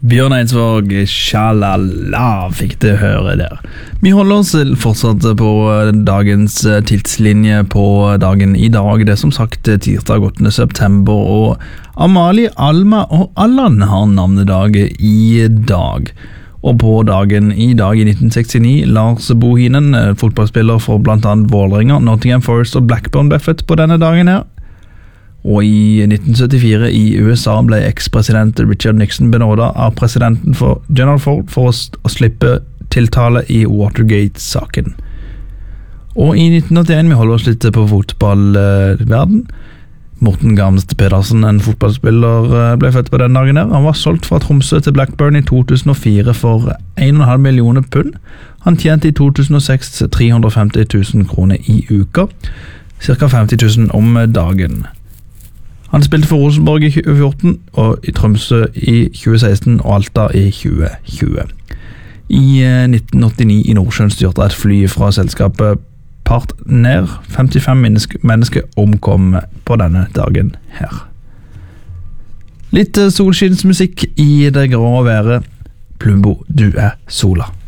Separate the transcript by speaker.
Speaker 1: Bjørn Eidsvåg, sjalala, fikk det høre der. Vi holder oss fortsatt på dagens tidslinje på dagen i dag. Det er som sagt tirsdag 8. september, og Amalie, Alma og Allan har navnedag i dag. Og på dagen i dag i 1969, Lars Bohinen, fotballspiller for blant annet Vålerenga, Nottingham Forest og Blackburn, ble født på denne dagen her. Og i 1974 i USA ble eks-president Richard Nixon benådet av presidenten for General Ford for å slippe tiltale i Watergate-saken. Og i 1981, vi holder oss litt på fotballverden, Morten Gamst Pedersen, en fotballspiller, ble født på den dagen her. Han var solgt fra Tromsø til Blackburn i 2004 for 1,5 millioner pund. Han tjente i 2006 350 000 kroner i uka, cirka 50 000 om dagen. Han spilte for Rosenborg i 2014, og i Tromsø i 2016 og Alta i 2020. I 1989 i Nordsjøen styrte et fly fra selskapet Partner. 55 mennesker omkom på denne dagen her. Litt solskinnsmusikk i det grå været. Plumbo, du er sola.